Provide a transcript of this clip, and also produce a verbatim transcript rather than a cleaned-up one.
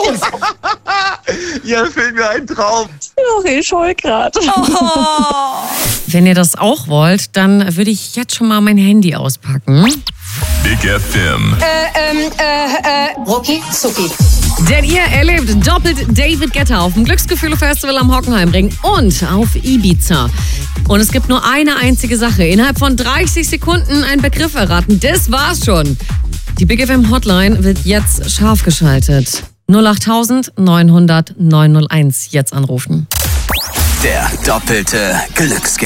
raus! Ja, fehlt mir ein Traum. Ach, ich heul grad. Oh. Wenn ihr das auch wollt, dann würde ich jetzt schon mal mein Handy auspacken. Big F M. Äh, ähm, äh, äh, Rucki Zucki. Denn ihr erlebt doppelt David Guetta auf dem Glücksgefühle-Festival am Hockenheimring und auf Ibiza. Und es gibt nur eine einzige Sache. Innerhalb von dreißig Sekunden einen Begriff erraten. Das war's schon. Die Big F M Hotline wird jetzt scharf geschaltet. null acht neunhundert neunhundert neunhunderteins jetzt anrufen. Der doppelte Glücksgewinn.